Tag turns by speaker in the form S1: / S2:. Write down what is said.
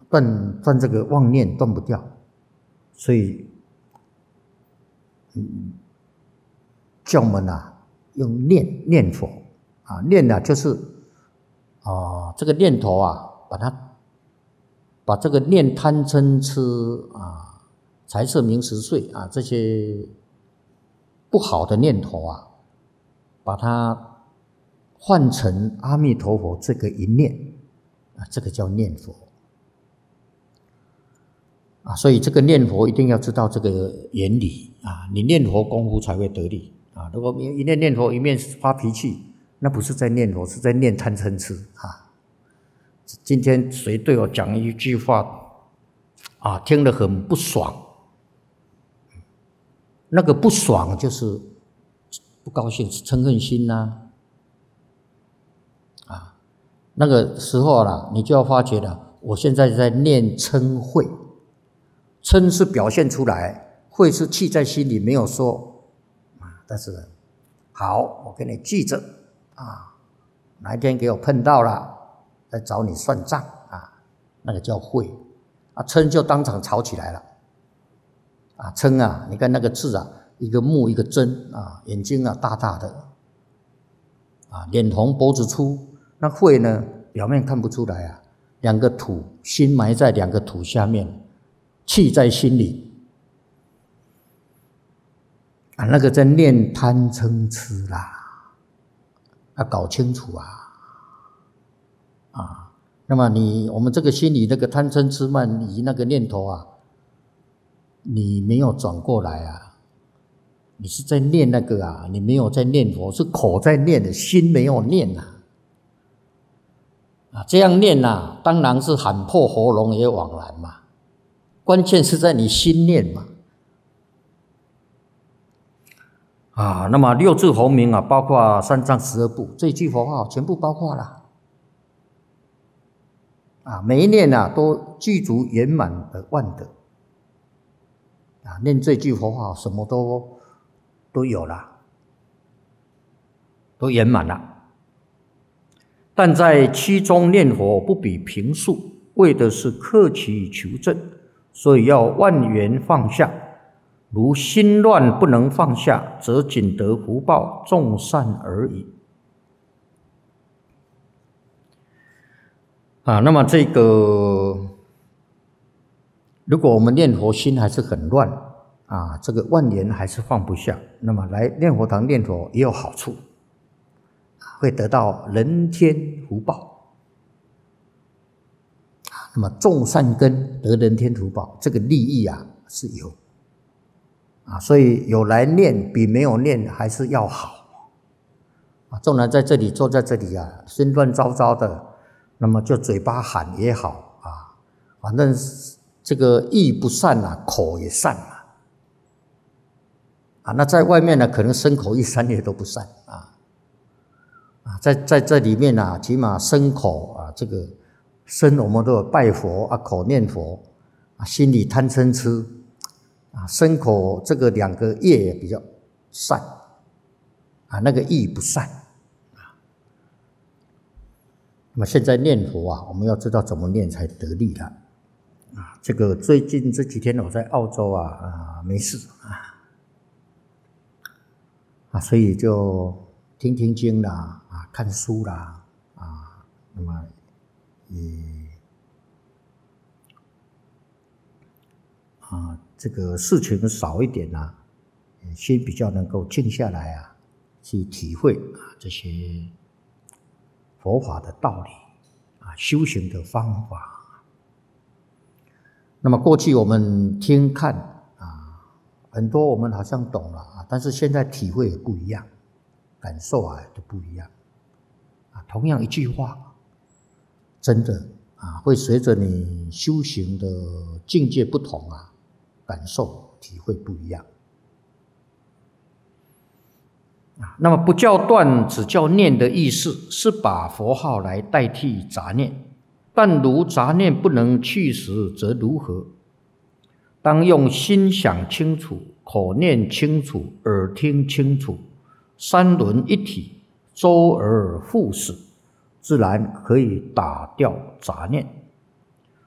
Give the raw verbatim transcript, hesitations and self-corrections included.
S1: 断断这个妄念断不掉，所以嗯，叫我们啊用念念佛啊，念啊就是啊、呃、这个念头啊，把它把这个念贪嗔痴啊、财色名食睡啊这些不好的念头啊，把它换成阿弥陀佛这个一念啊，这个叫念佛啊。所以这个念佛一定要知道这个原理啊，你念佛功夫才会得力啊。如果一面念佛一面发脾气，那不是在念佛，是在念贪嗔痴啊。今天谁对我讲一句话啊，听得很不爽，那个不爽就是不高兴，是嗔恨心呐、啊，啊，那个时候啦，你就要发觉了，我现在在念嗔恚，嗔是表现出来，恚是气在心里没有说啊，但是好，我给你记着啊，哪一天给我碰到了，再找你算账啊，那个叫恚啊，嗔就当场吵起来了啊，嗔啊，你看那个字啊，一个木一个真啊，眼睛啊大大的啊，脸红脖子粗，那恚呢表面看不出来啊，两个土，心埋在两个土下面，气在心里啊，那个在念贪嗔痴啦，要搞清楚啊啊，那么你我们这个心里那个贪嗔痴慢疑那个念头啊，你没有转过来啊，你是在念那个啊，你没有在念佛，是口在念的，心没有念啊。啊，这样念啊，当然是喊破喉咙也枉然嘛。关键是在你心念嘛。啊，那么六字洪名啊，包括三藏十二部，这一句佛号全部包括了。啊，每一念啊，都具足圆满的万德。啊，念这句佛号，什么都都有了，都圆满了。但在其中念佛不比平数，为的是克其求证，所以要万缘放下。如心乱不能放下，则仅得福报众善而已。啊，那么这个，如果我们念佛心还是很乱啊，这个万缘还是放不下，那么来念佛堂念佛也有好处，会得到人天福报。那么种善根得人天福报，这个利益啊是有啊，所以有来念比没有念还是要好啊。纵然在这里坐在这里啊，心乱糟糟的，那么就嘴巴喊也好啊，反正这个意不善啊，口也善嘛啊。那在外面呢，可能身口意三业都不善啊啊，在在这里面啊，起码身口啊，这个身我们都有拜佛啊，口念佛啊，心里贪嗔痴啊，身口这个两个业比较善啊，那个意不善啊。那么现在念佛啊，我们要知道怎么念才得力了啊。这个最近这几天我在澳洲啊啊没事啊啊，所以就听听经啦啊，看书啦啊，那么也啊，这个事情少一点啊，心比较能够静下来啊，去体会啊这些佛法的道理啊，修行的方法。那么过去我们听看啊，很多我们好像懂了啊，但是现在体会也不一样，感受啊都不一样啊。同样一句话，真的啊，会随着你修行的境界不同啊，感受体会不一样啊。那么不叫断，只叫念的意思，是把佛号来代替杂念。但如杂念不能去时，则如何？当用心想清楚，口念清楚，耳听清楚，三轮一体，周而复始，自然可以打掉杂念。